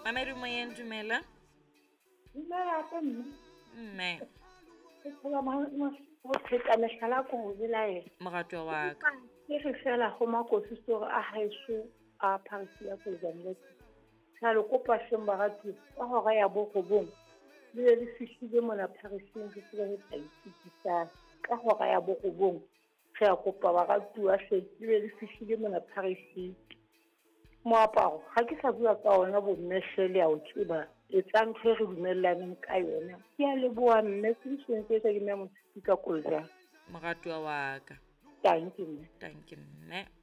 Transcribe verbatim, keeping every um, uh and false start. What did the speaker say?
Mamedi Moyeng dumela. Dumela hape mme. Mme, Ke tseba mo go pheta mehlala ko go belaela. moratwa wa ka. Ke re fela go makosi gore a haeso a pharisi ya go janeletse. Sa le kopa sheng baratu ka hora ya bo go bong. Le be le fihlile mona pharising re tsebe re tla itukisa ka hora ya bo go bong. Re a kopa baratu a hle le be le fihlile mona pharising. Moaparo ga ke sa bua ka ona bo mmeshele ya o tseba e tla ntse re dumellaneng ka yona ke a leboa mme se sentse se ke mme motho ka kolja Moratwa wa ka. thank you mme. Thank you mme.